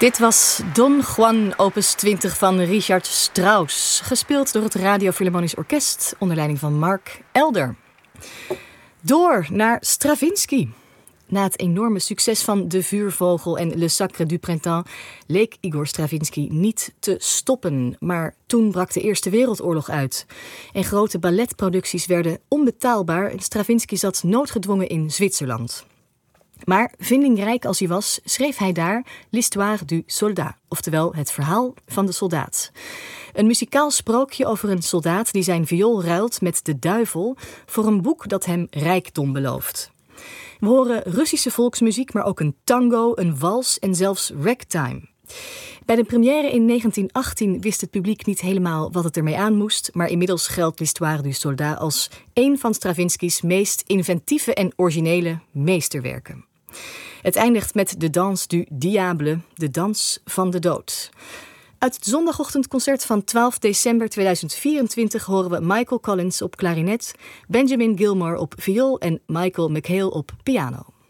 Dit was Don Juan opus 20 van Richard Strauss, gespeeld door het Radio Philharmonisch Orkest onder leiding van Mark Elder. Door naar Stravinsky. Na het enorme succes van De Vuurvogel en Le Sacre du Printemps leek Igor Stravinsky niet te stoppen. Maar toen brak de Eerste Wereldoorlog uit. En grote balletproducties werden onbetaalbaar en Stravinsky zat noodgedwongen in Zwitserland. Maar vindingrijk als hij was, schreef hij daar L'Histoire du Soldat, oftewel het verhaal van de soldaat. Een muzikaal sprookje over een soldaat die zijn viool ruilt met de duivel voor een boek dat hem rijkdom belooft. We horen Russische volksmuziek, maar ook een tango, een wals en zelfs ragtime. Bij de première in 1918 wist het publiek niet helemaal wat het ermee aan moest, maar inmiddels geldt L'Histoire du Soldat als een van Stravinsky's meest inventieve en originele meesterwerken. Het eindigt met de Danse du Diable, de dans van de dood. Uit het zondagochtendconcert van 12 december 2024 horen we Michael Collins op klarinet, Benjamin Gilmore op viool en Michael McHale op piano.